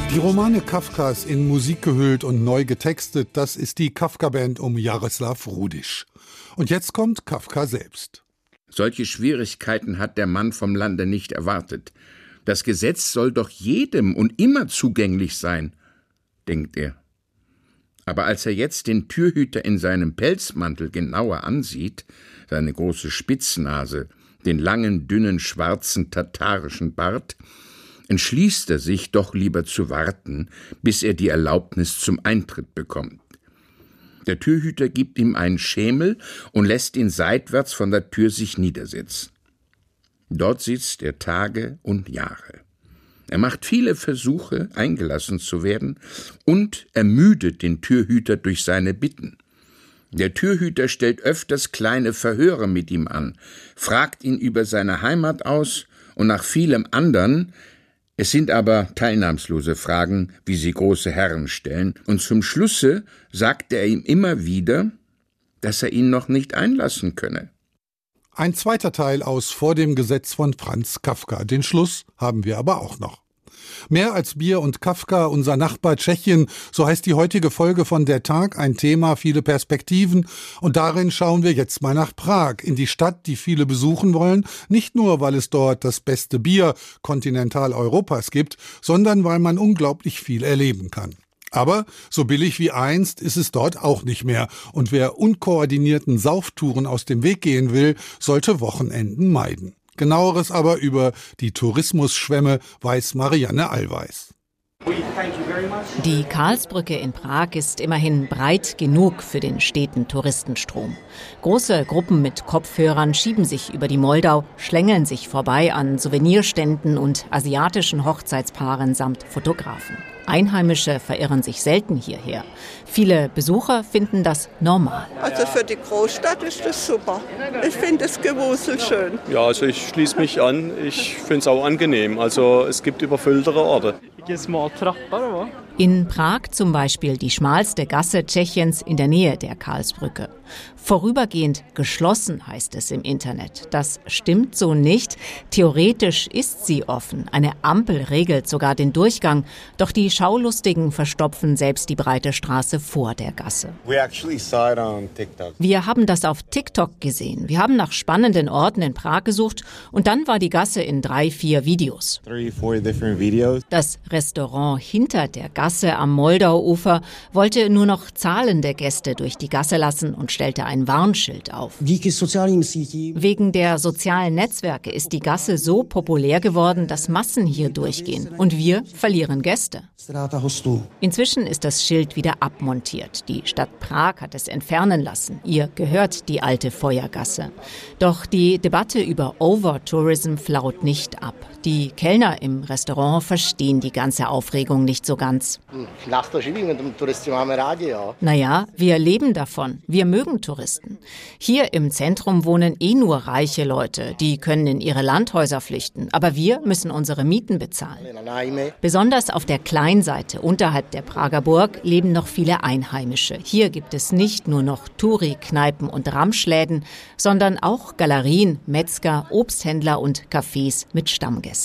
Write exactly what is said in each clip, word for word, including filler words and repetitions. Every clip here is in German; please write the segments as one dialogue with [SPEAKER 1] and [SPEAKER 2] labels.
[SPEAKER 1] Die Romane Kafkas in Musik gehüllt und neu getextet, das ist die Kafka-Band um Jaroslav Rudisch. Und jetzt kommt Kafka selbst.
[SPEAKER 2] Solche Schwierigkeiten hat der Mann vom Lande nicht erwartet. Das Gesetz soll doch jedem und immer zugänglich sein, denkt er. Aber als er jetzt den Türhüter in seinem Pelzmantel genauer ansieht, seine große Spitznase, den langen, dünnen, schwarzen, tatarischen Bart, entschließt er sich, doch lieber zu warten, bis er die Erlaubnis zum Eintritt bekommt. Der Türhüter gibt ihm einen Schemel und lässt ihn seitwärts von der Tür sich niedersetzen. Dort sitzt er Tage und Jahre. Er macht viele Versuche, eingelassen zu werden, und ermüdet den Türhüter durch seine Bitten. Der Türhüter stellt öfters kleine Verhöre mit ihm an, fragt ihn über seine Heimat aus und nach vielem anderen. Es sind aber teilnahmslose Fragen, wie sie große Herren stellen, und zum Schlusse sagt er ihm immer wieder, dass er ihn noch nicht einlassen könne.
[SPEAKER 1] Ein zweiter Teil aus Vor dem Gesetz von Franz Kafka. Den Schluss haben wir aber auch noch. Mehr als Bier und Kafka, unser Nachbar Tschechien, so heißt die heutige Folge von Der Tag, ein Thema, viele Perspektiven. Und darin schauen wir jetzt mal nach Prag, in die Stadt, die viele besuchen wollen. Nicht nur, weil es dort das beste Bier Kontinentaleuropas gibt, sondern weil man unglaublich viel erleben kann. Aber so billig wie einst ist es dort auch nicht mehr. Und wer unkoordinierten Sauftouren aus dem Weg gehen will, sollte Wochenenden meiden. Genaueres aber über die Tourismusschwemme weiß Marianne Allweis.
[SPEAKER 3] Die Karlsbrücke in Prag ist immerhin breit genug für den steten Touristenstrom. Große Gruppen mit Kopfhörern schieben sich über die Moldau, schlängeln sich vorbei an Souvenirständen und asiatischen Hochzeitspaaren samt Fotografen. Einheimische verirren sich selten hierher. Viele Besucher finden das normal.
[SPEAKER 4] Also für die Großstadt ist das super. Ich finde das Gewusel schön.
[SPEAKER 5] Ja, also ich schließe mich an. Ich finde es auch angenehm. Also es gibt überfülltere Orte.
[SPEAKER 3] In Prag zum Beispiel die schmalste Gasse Tschechiens in der Nähe der Karlsbrücke. Vorübergehend geschlossen, heißt es im Internet. Das stimmt so nicht. Theoretisch ist sie offen. Eine Ampel regelt sogar den Durchgang. Doch die Schaulustigen verstopfen selbst die breite Straße vor der Gasse. Wir haben das auf TikTok gesehen. Wir haben nach spannenden Orten in Prag gesucht und dann war die Gasse in drei, vier Videos. Das Restaurant hinter der Gasse am Moldauufer wollte nur noch zahlende Gäste durch die Gasse lassen und stellte ein Warnschild auf. Wegen der sozialen Netzwerke ist die Gasse so populär geworden, dass Massen hier durchgehen. Und wir verlieren Gäste. Inzwischen ist das Schild wieder abmontiert. Die Stadt Prag hat es entfernen lassen. Ihr gehört die alte Feuergasse. Doch die Debatte über Overtourism flaut nicht ab. Die Kellner im Restaurant verstehen die ganze Aufregung nicht so ganz. Naja, wir leben davon. Wir mögen Touristen. Hier im Zentrum wohnen eh nur reiche Leute. Die können in ihre Landhäuser flüchten. Aber wir müssen unsere Mieten bezahlen. Besonders auf der Kleinseite unterhalb der Prager Burg leben noch viele Einheimische. Hier gibt es nicht nur noch Touri-Kneipen und Ramschläden, sondern auch Galerien, Metzger, Obsthändler und Cafés mit Stammgästen.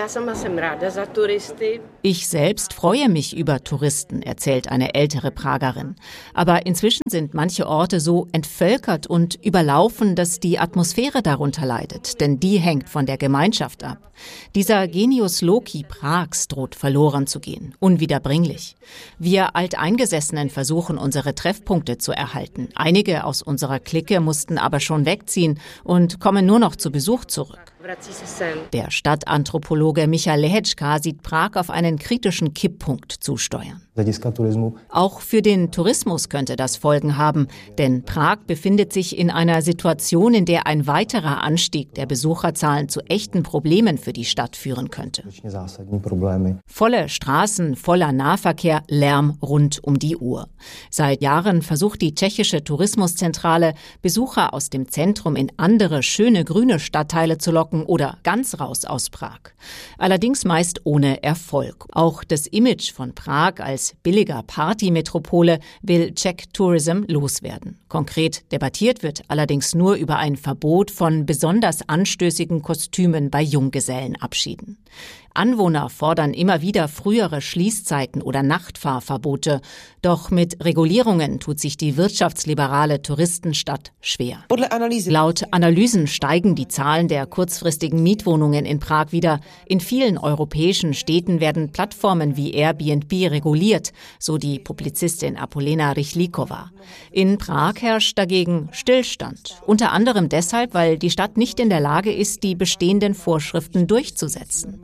[SPEAKER 3] Ich selbst freue mich über Touristen, erzählt eine ältere Pragerin. Aber inzwischen sind manche Orte so entvölkert und überlaufen, dass die Atmosphäre darunter leidet, denn die hängt von der Gemeinschaft ab. Dieser Genius Loci Prags droht verloren zu gehen, unwiederbringlich. Wir Alteingesessenen versuchen, unsere Treffpunkte zu erhalten. Einige aus unserer Clique mussten aber schon wegziehen und kommen nur noch zu Besuch zurück. Der Stadtanthropologe Michal Lehečka sieht Prag auf einen kritischen Kipppunkt zusteuern. Auch für den Tourismus könnte das Folgen haben, denn Prag befindet sich in einer Situation, in der ein weiterer Anstieg der Besucherzahlen zu echten Problemen für die Stadt führen könnte. Volle Straßen, voller Nahverkehr, Lärm rund um die Uhr. Seit Jahren versucht die tschechische Tourismuszentrale, Besucher aus dem Zentrum in andere schöne grüne Stadtteile zu locken oder ganz raus aus Prag. Allerdings meist ohne Erfolg. Auch das Image von Prag als billiger Partymetropole will Czech Tourism loswerden. Konkret debattiert wird allerdings nur über ein Verbot von besonders anstößigen Kostümen bei Junggesellenabschieden. Anwohner fordern immer wieder frühere Schließzeiten oder Nachtfahrverbote. Doch mit Regulierungen tut sich die wirtschaftsliberale Touristenstadt schwer. Laut Analysen steigen die Zahlen der kurzfristigen Mietwohnungen in Prag wieder. In vielen europäischen Städten werden Plattformen wie Airbnb reguliert, so die Publizistin Apolena Rychlíková. In Prag herrscht dagegen Stillstand. Unter anderem deshalb, weil die Stadt nicht in der Lage ist, die bestehenden Vorschriften durchzusetzen.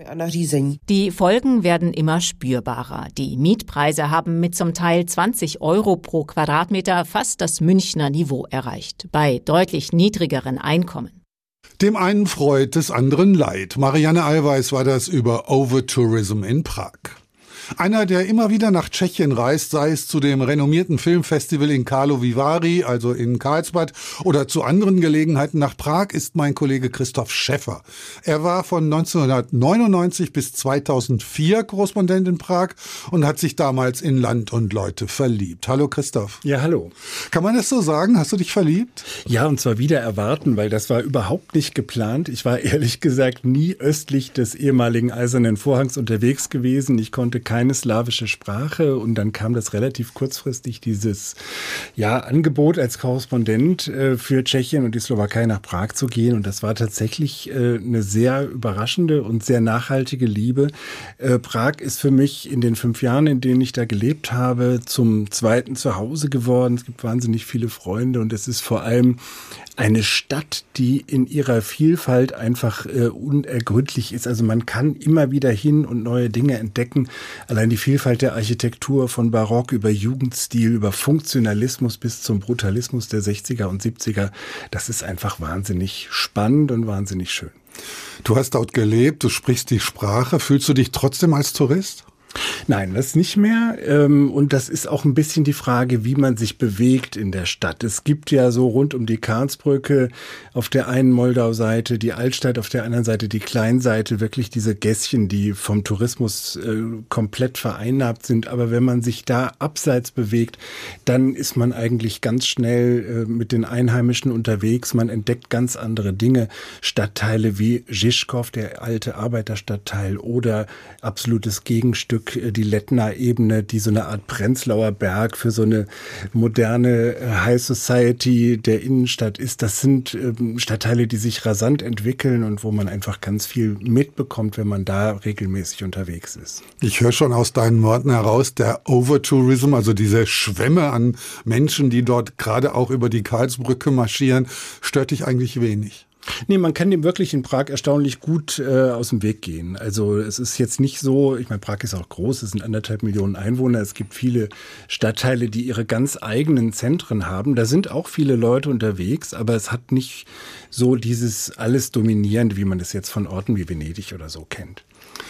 [SPEAKER 3] Die Folgen werden immer spürbarer. Die Mietpreise haben mit zum Teil zwanzig Euro pro Quadratmeter fast das Münchner Niveau erreicht, bei deutlich niedrigeren Einkommen.
[SPEAKER 1] Dem einen Freud, des anderen Leid. Marianne Allweis war das über Overtourism in Prag. Einer, der immer wieder nach Tschechien reist, sei es zu dem renommierten Filmfestival in Karlovy Vary, also in Karlsbad, oder zu anderen Gelegenheiten nach Prag, ist mein Kollege Christoph Schäffer. Er war von neunzehnhundertneunundneunzig bis zweitausendvier Korrespondent in Prag und hat sich damals in Land und Leute verliebt. Hallo Christoph.
[SPEAKER 6] Ja, hallo.
[SPEAKER 1] Kann man das so sagen? Hast du dich verliebt?
[SPEAKER 6] Ja, und zwar wieder erwarten, weil das war überhaupt nicht geplant. Ich war ehrlich gesagt nie östlich des ehemaligen Eisernen Vorhangs unterwegs gewesen. Ich konnte keine keine slawische Sprache und dann kam das relativ kurzfristig, dieses ja, Angebot als Korrespondent äh, für Tschechien und die Slowakei nach Prag zu gehen und das war tatsächlich äh, eine sehr überraschende und sehr nachhaltige Liebe. Äh, Prag ist für mich in den fünf Jahren, in denen ich da gelebt habe, zum zweiten Zuhause geworden. Es gibt wahnsinnig viele Freunde und es ist vor allem eine Stadt, die in ihrer Vielfalt einfach äh, unergründlich ist. Also man kann immer wieder hin und neue Dinge entdecken. Allein die Vielfalt der Architektur von Barock über Jugendstil, über Funktionalismus bis zum Brutalismus der sechziger und siebziger, das ist einfach wahnsinnig spannend und wahnsinnig schön.
[SPEAKER 1] Du hast dort gelebt, du sprichst die Sprache. Fühlst du dich trotzdem als Tourist?
[SPEAKER 6] Nein, das nicht mehr. Und das ist auch ein bisschen die Frage, wie man sich bewegt in der Stadt. Es gibt ja so rund um die Karlsbrücke auf der einen Moldau-Seite, die Altstadt auf der anderen Seite, die Kleinseite, wirklich diese Gässchen, die vom Tourismus äh, komplett vereinnahmt sind. Aber wenn man sich da abseits bewegt, dann ist man eigentlich ganz schnell äh, mit den Einheimischen unterwegs. Man entdeckt ganz andere Dinge. Stadtteile wie Žižkov, der alte Arbeiterstadtteil, oder absolutes Gegenstück die Lettner-Ebene, die so eine Art Prenzlauer Berg für so eine moderne High Society der Innenstadt ist. Das sind ähm, Stadtteile, die sich rasant entwickeln und wo man einfach ganz viel mitbekommt, wenn man da regelmäßig unterwegs ist.
[SPEAKER 1] Ich höre schon aus deinen Worten heraus, der Overtourism, also diese Schwämme an Menschen, die dort gerade auch über die Karlsbrücke marschieren, stört dich eigentlich wenig.
[SPEAKER 6] Nee, man kann dem wirklich in Prag erstaunlich gut äh, aus dem Weg gehen. Also es ist jetzt nicht so, ich meine, Prag ist auch groß, es sind anderthalb Millionen Einwohner, es gibt viele Stadtteile, die ihre ganz eigenen Zentren haben. Da sind auch viele Leute unterwegs, aber es hat nicht so dieses alles Dominierende, wie man das jetzt von Orten wie Venedig oder so kennt.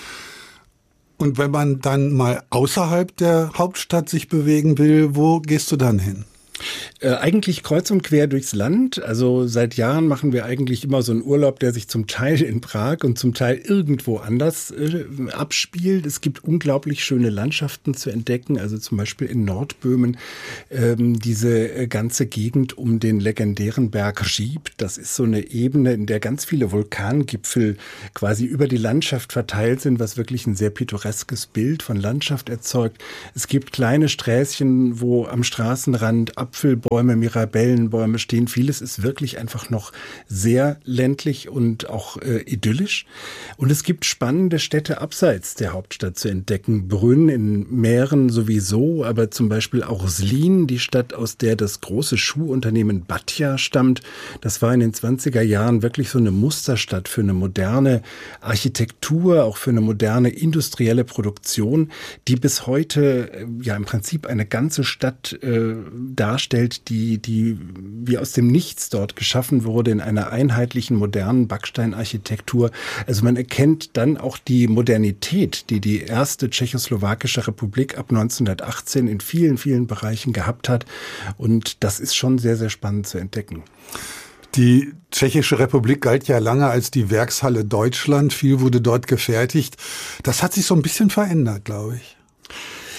[SPEAKER 1] Und wenn man dann mal außerhalb der Hauptstadt sich bewegen will, wo gehst du dann hin?
[SPEAKER 6] Äh, eigentlich kreuz und quer durchs Land. Also seit Jahren machen wir eigentlich immer so einen Urlaub, der sich zum Teil in Prag und zum Teil irgendwo anders äh, abspielt. Es gibt unglaublich schöne Landschaften zu entdecken, also zum Beispiel in Nordböhmen ähm, diese äh, ganze Gegend um den legendären Berg Říp. Das ist so eine Ebene, in der ganz viele Vulkangipfel quasi über die Landschaft verteilt sind, was wirklich ein sehr pittoreskes Bild von Landschaft erzeugt. Es gibt kleine Sträßchen, wo am Straßenrand Apfelbäume, Mirabellenbäume stehen. Vieles ist wirklich einfach noch sehr ländlich und auch äh, idyllisch. Und es gibt spannende Städte abseits der Hauptstadt zu entdecken. Brünn in Mähren sowieso, aber zum Beispiel auch Zlín, die Stadt, aus der das große Schuhunternehmen Batia stammt. Das war in den zwanziger Jahren wirklich so eine Musterstadt für eine moderne Architektur, auch für eine moderne industrielle Produktion, die bis heute äh, ja im Prinzip eine ganze Stadt äh, darstellt. Stellt, die, die wie aus dem Nichts dort geschaffen wurde in einer einheitlichen, modernen Backsteinarchitektur. Also man erkennt dann auch die Modernität, die die erste tschechoslowakische Republik ab neunzehnhundertachtzehn in vielen, vielen Bereichen gehabt hat. Und das ist schon sehr, sehr spannend zu entdecken.
[SPEAKER 1] Die Tschechische Republik galt ja lange als die Werkshalle Deutschland. Viel wurde dort gefertigt. Das hat sich so ein bisschen verändert, glaube ich.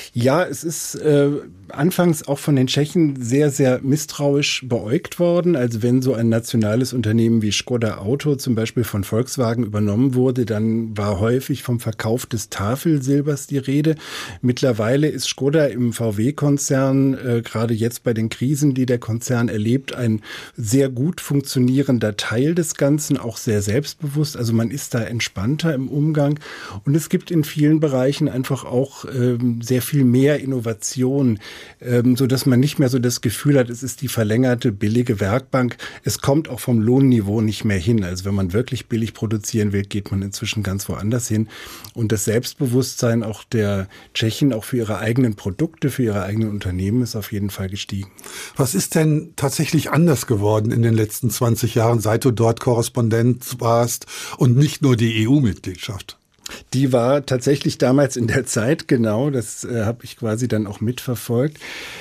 [SPEAKER 6] Ja, es ist äh, anfangs auch von den Tschechen sehr, sehr misstrauisch beäugt worden. Also wenn so ein nationales Unternehmen wie Škoda Auto zum Beispiel von Volkswagen übernommen wurde, dann war häufig vom Verkauf des Tafelsilbers die Rede. Mittlerweile ist Škoda im V W-Konzern, äh, gerade jetzt bei den Krisen, die der Konzern erlebt, ein sehr gut funktionierender Teil des Ganzen, auch sehr selbstbewusst. Also man ist da entspannter im Umgang. Und es gibt in vielen Bereichen einfach auch ähm, sehr viel mehr Innovation, ähm, so dass man nicht mehr so das Gefühl hat, es ist die verlängerte billige Werkbank. Es kommt auch vom Lohnniveau nicht mehr hin. Also wenn man wirklich billig produzieren will, geht man inzwischen ganz woanders hin. Und das Selbstbewusstsein auch der Tschechen, auch für ihre eigenen Produkte, für ihre eigenen Unternehmen, ist auf jeden Fall gestiegen.
[SPEAKER 1] Was ist denn tatsächlich anders geworden in den letzten zwanzig Jahren, seit du dort Korrespondent warst und nicht nur die E U-Mitgliedschaft?
[SPEAKER 6] Die war tatsächlich damals in der Zeit, genau, das äh, habe ich quasi dann auch mitverfolgt.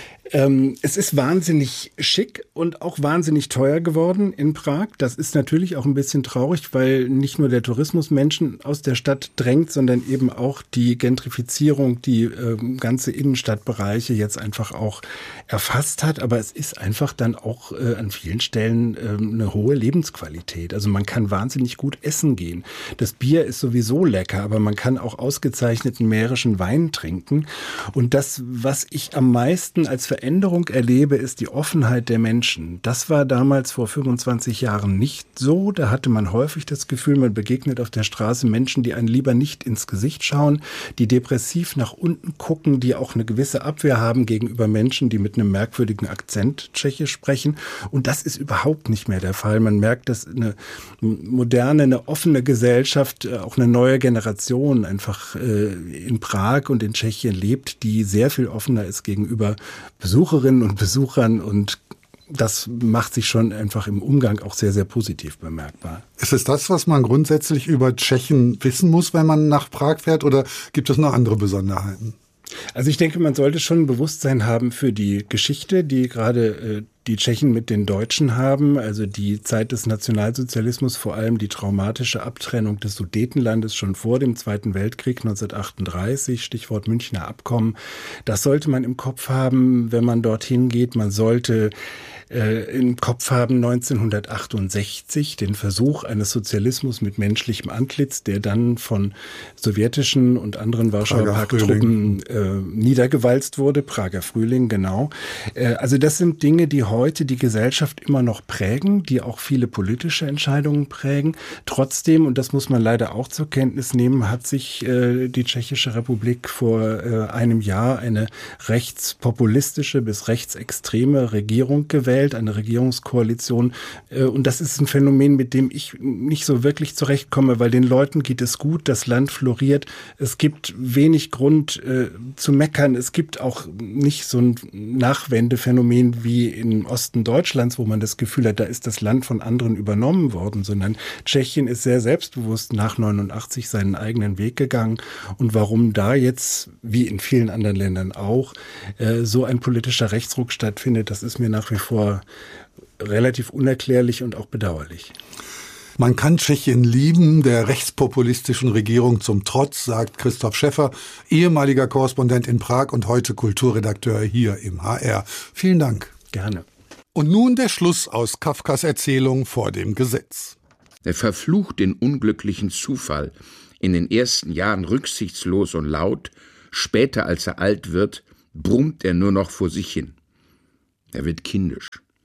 [SPEAKER 6] Ähm, es ist wahnsinnig schick und auch wahnsinnig teuer geworden in Prag. Das ist natürlich auch ein bisschen traurig, weil nicht nur der Tourismus Menschen aus der Stadt drängt, sondern eben auch die Gentrifizierung, die äh, ganze Innenstadtbereiche jetzt einfach auch erfasst hat. Aber es ist einfach dann auch äh, an vielen Stellen äh, eine hohe Lebensqualität. Also man kann wahnsinnig gut essen gehen. Das Bier ist sowieso lecker, aber man kann auch ausgezeichneten mährischen Wein trinken. Und das, was ich am meisten als Veränderung erlebe, ist die Offenheit der Menschen. Das war damals vor fünfundzwanzig Jahren nicht so. Da hatte man häufig das Gefühl, man begegnet auf der Straße Menschen, die einen lieber nicht ins Gesicht schauen, die depressiv nach unten gucken, die auch eine gewisse Abwehr haben gegenüber Menschen, die mit einem merkwürdigen Akzent Tschechisch sprechen. Und das ist überhaupt nicht mehr der Fall. Man merkt, dass eine moderne, eine offene Gesellschaft, auch eine neue Generation einfach in Prag und in Tschechien lebt, die sehr viel offener ist gegenüber Besucherinnen und Besuchern, und das macht sich schon einfach im Umgang auch sehr, sehr positiv bemerkbar.
[SPEAKER 1] Ist es das, was man grundsätzlich über Tschechen wissen muss, wenn man nach Prag fährt, oder gibt es noch andere Besonderheiten?
[SPEAKER 6] Also ich denke, man sollte schon ein Bewusstsein haben für die Geschichte, die gerade äh, die Tschechen mit den Deutschen haben, also die Zeit des Nationalsozialismus, vor allem die traumatische Abtrennung des Sudetenlandes schon vor dem Zweiten Weltkrieg neunzehnhundertachtunddreißig, Stichwort Münchner Abkommen. Das sollte man im Kopf haben, wenn man dorthin geht. Man sollte äh, im Kopf haben neunzehnhundertachtundsechzig, den Versuch eines Sozialismus mit menschlichem Antlitz, der dann von sowjetischen und anderen Warschauer Pakttruppen äh, niedergewalzt wurde. Prager Frühling, genau. Äh, also das sind Dinge, die heute die Gesellschaft immer noch prägen, die auch viele politische Entscheidungen prägen. Trotzdem, und das muss man leider auch zur Kenntnis nehmen, hat sich äh, die Tschechische Republik vor äh, einem Jahr eine rechtspopulistische bis rechtsextreme Regierung gewählt, eine Regierungskoalition. Äh, und das ist ein Phänomen, mit dem ich nicht so wirklich zurechtkomme, weil den Leuten geht es gut, das Land floriert. Es gibt wenig Grund äh, zu meckern. Es gibt auch nicht so ein Nachwendephänomen wie im Osten Deutschlands, wo man das Gefühl hat, da ist das Land von anderen übernommen worden, sondern Tschechien ist sehr selbstbewusst nach neunundachtzig seinen eigenen Weg gegangen. Und warum da jetzt, wie in vielen anderen Ländern auch, äh, so ein politischer Rechtsruck stattfindet, das ist mir nach wie vor relativ unerklärlich und auch bedauerlich.
[SPEAKER 1] Man kann Tschechien lieben, der rechtspopulistischen Regierung zum Trotz, sagt Christoph Schäffer, ehemaliger Korrespondent in Prag und heute Kulturredakteur hier im H R. Vielen Dank.
[SPEAKER 6] Gerne.
[SPEAKER 1] Und nun der Schluss aus Kafkas Erzählung Vor dem Gesetz.
[SPEAKER 2] Er verflucht den unglücklichen Zufall, in den ersten Jahren rücksichtslos und laut, später als er alt wird, brummt er nur noch vor sich hin. Er wird kindisch.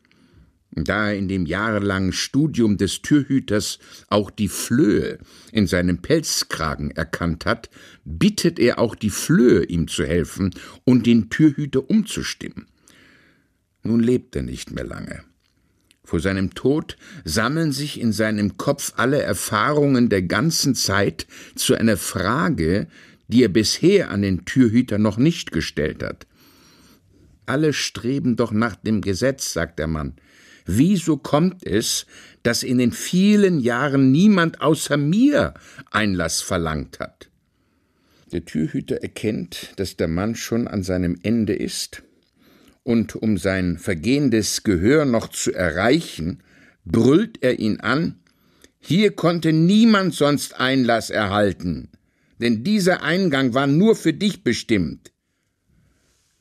[SPEAKER 2] Da er in dem jahrelangen Studium des Türhüters auch die Flöhe in seinem Pelzkragen erkannt hat, bittet er auch die Flöhe, ihm zu helfen und den Türhüter umzustimmen. Nun lebt er nicht mehr lange. Vor seinem Tod sammeln sich in seinem Kopf alle Erfahrungen der ganzen Zeit zu einer Frage, die er bisher an den Türhüter noch nicht gestellt hat. Alle streben doch nach dem Gesetz, sagt der Mann. Wieso kommt es, dass in den vielen Jahren niemand außer mir Einlass verlangt hat? Der Türhüter erkennt, dass der Mann schon an seinem Ende ist, und um sein vergehendes Gehör noch zu erreichen, brüllt er ihn an: Hier konnte niemand sonst Einlass erhalten, denn dieser Eingang war nur für dich bestimmt.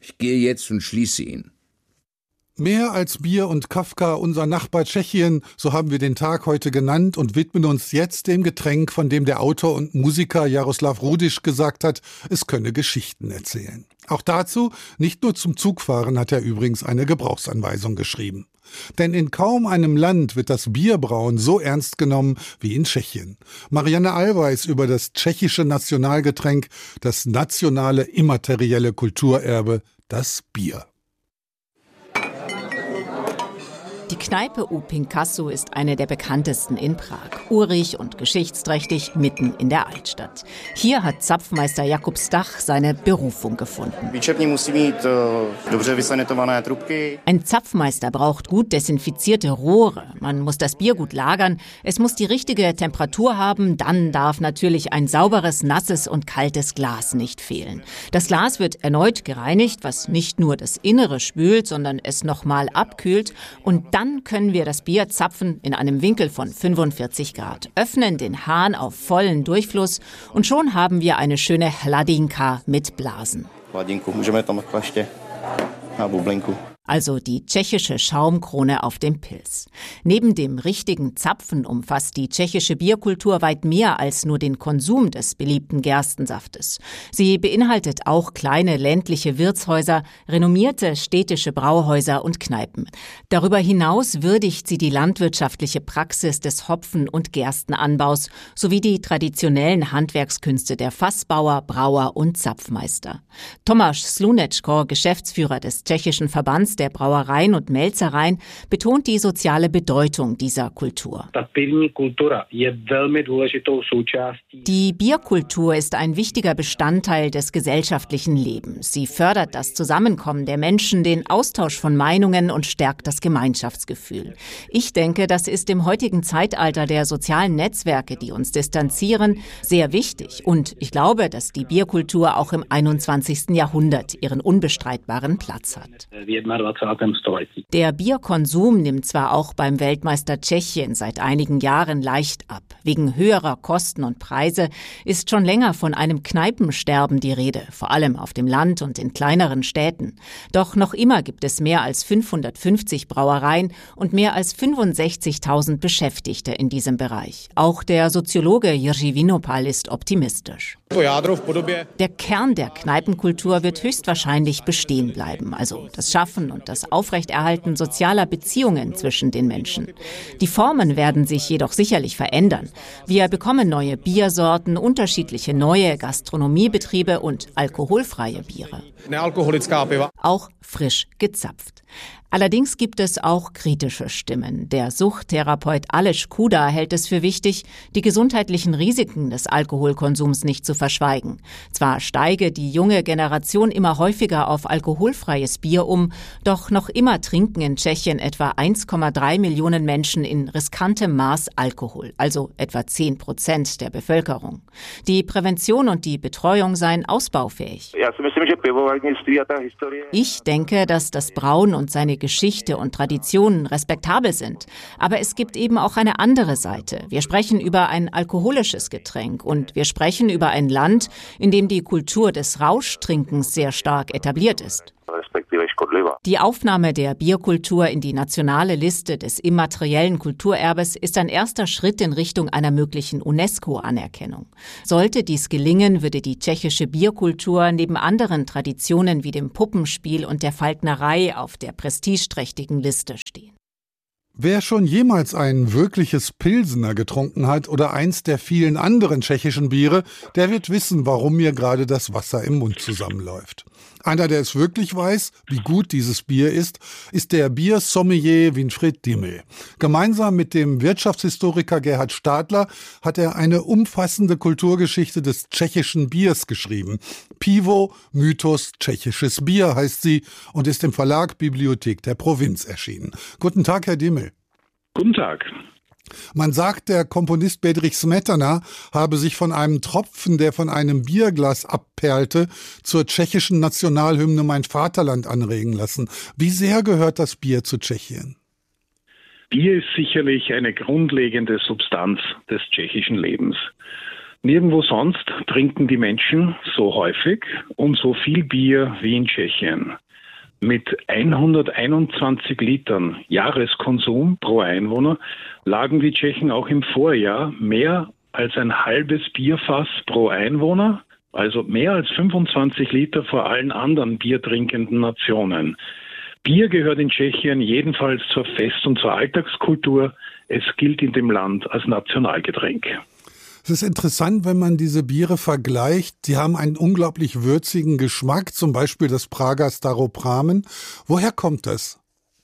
[SPEAKER 2] Ich gehe jetzt und schließe ihn.
[SPEAKER 1] Mehr als Bier und Kafka, unser Nachbar Tschechien, so haben wir den Tag heute genannt und widmen uns jetzt dem Getränk, von dem der Autor und Musiker Jaroslav Rudisch gesagt hat, es könne Geschichten erzählen. Auch dazu, nicht nur zum Zugfahren, hat er übrigens eine Gebrauchsanweisung geschrieben. Denn in kaum einem Land wird das Bierbrauen so ernst genommen wie in Tschechien. Marianne Allweis über das tschechische Nationalgetränk, das nationale immaterielle Kulturerbe, das Bier.
[SPEAKER 3] Die Kneipe U Pinkasso ist eine der bekanntesten in Prag. Urig und geschichtsträchtig mitten in der Altstadt. Hier hat Zapfmeister Jakub Stach seine Berufung gefunden. Ein Zapfmeister braucht gut desinfizierte Rohre. Man muss das Bier gut lagern. Es muss die richtige Temperatur haben. Dann darf natürlich ein sauberes, nasses und kaltes Glas nicht fehlen. Das Glas wird erneut gereinigt, was nicht nur das Innere spült, sondern es nochmal abkühlt. Und dann Dann können wir das Bier zapfen in einem Winkel von fünfundvierzig Grad, öffnen den Hahn auf vollen Durchfluss und schon haben wir eine schöne Hladinka mit Blasen. Also die tschechische Schaumkrone auf dem Pilz. Neben dem richtigen Zapfen umfasst die tschechische Bierkultur weit mehr als nur den Konsum des beliebten Gerstensaftes. Sie beinhaltet auch kleine ländliche Wirtshäuser, renommierte städtische Brauhäuser und Kneipen. Darüber hinaus würdigt sie die landwirtschaftliche Praxis des Hopfen- und Gerstenanbaus sowie die traditionellen Handwerkskünste der Fassbauer, Brauer und Zapfmeister. Tomáš Slunečko, Geschäftsführer des tschechischen Verbands der Brauereien und Melzereien, betont die soziale Bedeutung dieser Kultur. Die Bierkultur ist ein wichtiger Bestandteil des gesellschaftlichen Lebens. Sie fördert das Zusammenkommen der Menschen, den Austausch von Meinungen und stärkt das Gemeinschaftsgefühl. Ich denke, das ist im heutigen Zeitalter der sozialen Netzwerke, die uns distanzieren, sehr wichtig. Und ich glaube, dass die Bierkultur auch im einundzwanzigsten Jahrhundert ihren unbestreitbaren Platz hat. Der Bierkonsum nimmt zwar auch beim Weltmeister Tschechien seit einigen Jahren leicht ab. Wegen höherer Kosten und Preise ist schon länger von einem Kneipensterben die Rede, vor allem auf dem Land und in kleineren Städten. Doch noch immer gibt es mehr als fünfhundertfünfzig Brauereien und mehr als fünfundsechzigtausend Beschäftigte in diesem Bereich. Auch der Soziologe Jiří Vinopal ist optimistisch. Der Kern der Kneipenkultur wird höchstwahrscheinlich bestehen bleiben, also das Schaffen und das Aufrechterhalten sozialer Beziehungen zwischen den Menschen. Die Formen werden sich jedoch sicherlich verändern. Wir bekommen neue Biersorten, unterschiedliche neue Gastronomiebetriebe und alkoholfreie Biere. Auch frisch gezapft. Allerdings gibt es auch kritische Stimmen. Der Suchttherapeut Aleš Kuda hält es für wichtig, die gesundheitlichen Risiken des Alkoholkonsums nicht zu verschweigen. Zwar steige die junge Generation immer häufiger auf alkoholfreies Bier um, doch noch immer trinken in Tschechien etwa eins Komma drei Millionen Menschen in riskantem Maß Alkohol, also etwa zehn Prozent der Bevölkerung. Die Prävention und die Betreuung seien ausbaufähig. Ich denke, dass das Brauen und seine Geschichte und Traditionen respektabel sind. Aber es gibt eben auch eine andere Seite. Wir sprechen über ein alkoholisches Getränk und wir sprechen über ein Land, in dem die Kultur des Rauschtrinkens sehr stark etabliert ist. Die Aufnahme der Bierkultur in die nationale Liste des immateriellen Kulturerbes ist ein erster Schritt in Richtung einer möglichen UNESCO-Anerkennung. Sollte dies gelingen, würde die tschechische Bierkultur neben anderen Traditionen wie dem Puppenspiel und der Falknerei auf der prestigeträchtigen Liste stehen.
[SPEAKER 1] Wer schon jemals ein wirkliches Pilsener getrunken hat oder eins der vielen anderen tschechischen Biere, der wird wissen, warum mir gerade das Wasser im Mund zusammenläuft. Einer, der es wirklich weiß, wie gut dieses Bier ist, ist der Biersommelier Winfried Dimmel. Gemeinsam mit dem Wirtschaftshistoriker Gerhard Stadler hat er eine umfassende Kulturgeschichte des tschechischen Biers geschrieben. Pivo, Mythos, tschechisches Bier heißt sie und ist im Verlag Bibliothek der Provinz erschienen. Guten Tag, Herr Dimmel.
[SPEAKER 7] Guten Tag.
[SPEAKER 1] Man sagt, der Komponist Bedřich Smetana habe sich von einem Tropfen, der von einem Bierglas abperlte, zur tschechischen Nationalhymne Mein Vaterland anregen lassen. Wie sehr gehört das Bier zu Tschechien?
[SPEAKER 7] Bier ist sicherlich eine grundlegende Substanz des tschechischen Lebens. Nirgendwo sonst trinken die Menschen so häufig und so viel Bier wie in Tschechien. Mit hunderteinundzwanzig Litern Jahreskonsum pro Einwohner lagen die Tschechen auch im Vorjahr mehr als ein halbes Bierfass pro Einwohner, also mehr als fünfundzwanzig Liter vor allen anderen biertrinkenden Nationen. Bier gehört in Tschechien jedenfalls zur Fest- und zur Alltagskultur. Es gilt in dem Land als Nationalgetränk.
[SPEAKER 1] Es ist interessant, wenn man diese Biere vergleicht. Sie haben einen unglaublich würzigen Geschmack, zum Beispiel das Prager Staropramen. Woher kommt das?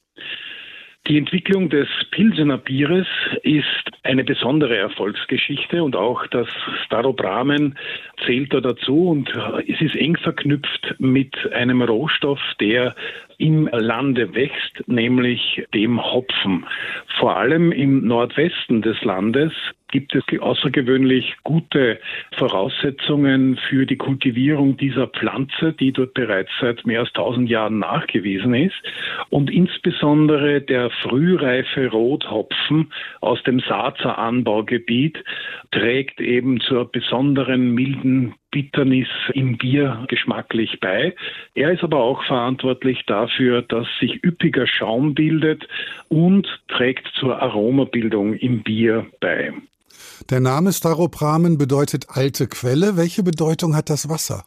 [SPEAKER 7] Die Entwicklung des Pilsener Bieres ist eine besondere Erfolgsgeschichte und auch das Staropramen zählt da dazu und es ist eng verknüpft mit einem Rohstoff, der im Lande wächst, nämlich dem Hopfen. Vor allem im Nordwesten des Landes gibt es außergewöhnlich gute Voraussetzungen für die Kultivierung dieser Pflanze, die dort bereits seit mehr als tausend Jahren nachgewiesen ist. Und insbesondere der frühreife Rothopfen aus dem Saazer Anbaugebiet trägt eben zur besonderen milden Bitternis im Bier geschmacklich bei. Er ist aber auch verantwortlich dafür, dass sich üppiger Schaum bildet und trägt zur Aromabildung im Bier bei.
[SPEAKER 1] Der Name Staropramen bedeutet alte Quelle. Welche Bedeutung hat das Wasser?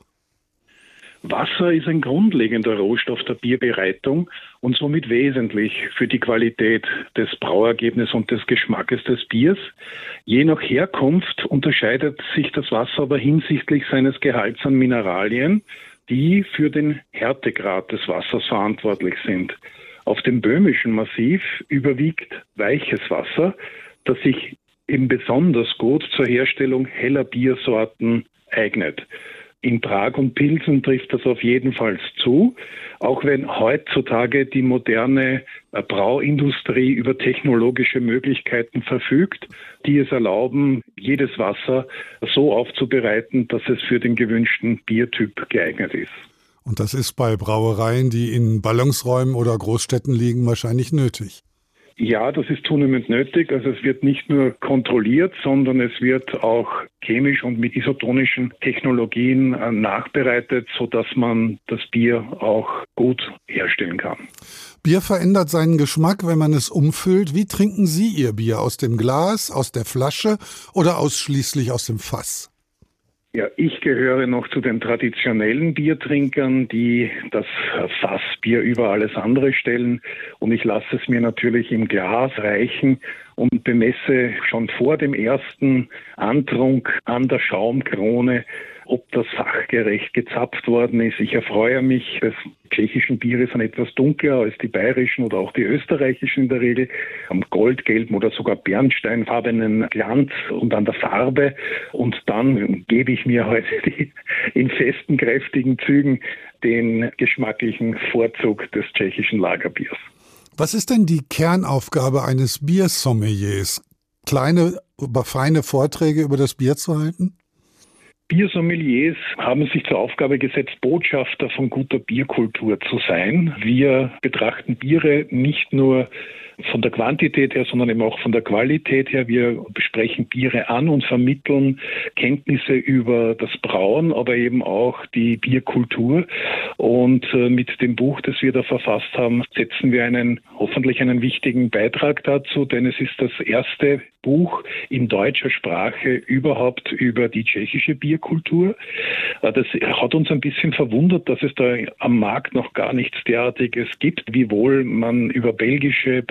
[SPEAKER 7] Wasser ist ein grundlegender Rohstoff der Bierbereitung und somit wesentlich für die Qualität des Brauergebnisses und des Geschmackes des Biers. Je nach Herkunft unterscheidet sich das Wasser aber hinsichtlich seines Gehalts an Mineralien, die für den Härtegrad des Wassers verantwortlich sind. Auf dem böhmischen Massiv überwiegt weiches Wasser, das sich eben besonders gut zur Herstellung heller Biersorten eignet. In Prag und Pilsen trifft das auf jeden Fall zu, auch wenn heutzutage die moderne Brauindustrie über technologische Möglichkeiten verfügt, die es erlauben, jedes Wasser so aufzubereiten, dass es für den gewünschten Biertyp geeignet ist.
[SPEAKER 1] Und das ist bei Brauereien, die in Ballungsräumen oder Großstädten liegen, wahrscheinlich nötig.
[SPEAKER 7] Ja, das ist zunehmend nötig. Also es wird nicht nur kontrolliert, sondern es wird auch chemisch und mit isotonischen Technologien nachbereitet, sodass man das Bier auch gut herstellen kann.
[SPEAKER 1] Bier verändert seinen Geschmack, wenn man es umfüllt. Wie trinken Sie Ihr Bier? Aus dem Glas, aus der Flasche oder ausschließlich aus dem Fass?
[SPEAKER 7] Ja, ich gehöre noch zu den traditionellen Biertrinkern, die das Fassbier über alles andere stellen. Und ich lasse es mir natürlich im Glas reichen und bemesse schon vor dem ersten Antrunk an der Schaumkrone, ob das fachgerecht gezapft worden ist. Ich erfreue mich des tschechischen Bieres sind etwas dunkler als die bayerischen oder auch die österreichischen in der Regel, am goldgelben oder sogar bernsteinfarbenen Glanz und an der Farbe. Und dann gebe ich mir heute die, in festen, kräftigen Zügen den geschmacklichen Vorzug des tschechischen Lagerbiers.
[SPEAKER 1] Was ist denn die Kernaufgabe eines Biersommeliers? Kleine, aber feine Vorträge über das Bier zu halten?
[SPEAKER 7] Biersommeliers haben sich zur Aufgabe gesetzt, Botschafter von guter Bierkultur zu sein. Wir betrachten Biere nicht nur von der Quantität her, sondern eben auch von der Qualität her. Wir besprechen Biere an und vermitteln Kenntnisse über das Brauen, aber eben auch die Bierkultur. Und mit dem Buch, das wir da verfasst haben, setzen wir einen, hoffentlich einen wichtigen Beitrag dazu, denn es ist das erste Buch in deutscher Sprache überhaupt über die tschechische Bierkultur. Das hat uns ein bisschen verwundert, dass es da am Markt noch gar nichts derartiges gibt, wiewohl man über belgische,